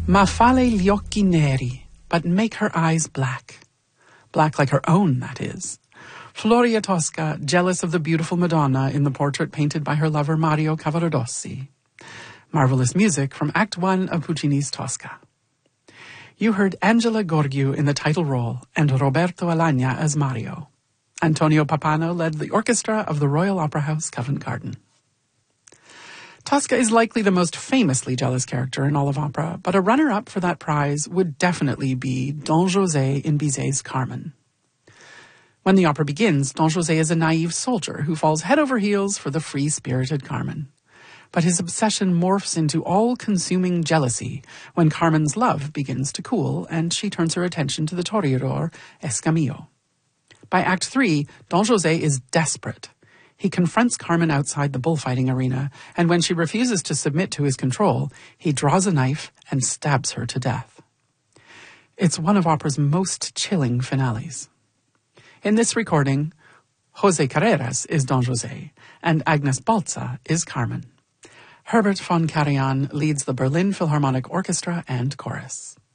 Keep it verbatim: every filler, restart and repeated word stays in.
Ma fale gli occhi neri, but make her eyes black. Black like her own, that is. Floria Tosca, jealous of the beautiful Madonna in the portrait painted by her lover Mario Cavaradossi. Marvelous music from Act One of Puccini's Tosca. You heard Angela Gorgiou in the title role and Roberto Alagna as Mario. Antonio Pappano led the orchestra of the Royal Opera House, Covent Garden. Tosca is likely the most famously jealous character in all of opera, but a runner-up for that prize would definitely be Don José in Bizet's Carmen. When the opera begins, Don José is a naive soldier who falls head over heels for the free-spirited Carmen. But his obsession morphs into all-consuming jealousy when Carmen's love begins to cool and she turns her attention to the toreador, Escamillo. By Act Three, Don José is desperate. He confronts Carmen outside the bullfighting arena, and when she refuses to submit to his control, he draws a knife and stabs her to death. It's one of opera's most chilling finales. In this recording, José Carreras is Don José, and Agnes Balza is Carmen. Herbert von Karajan leads the Berlin Philharmonic Orchestra and Chorus.